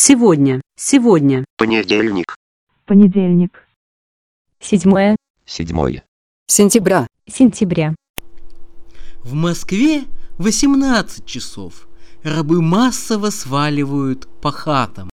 Сегодня. Сегодня. Понедельник. Понедельник. 7 сентября. сентября. В Москве 18 часов. Рабы массово сваливают по хатам.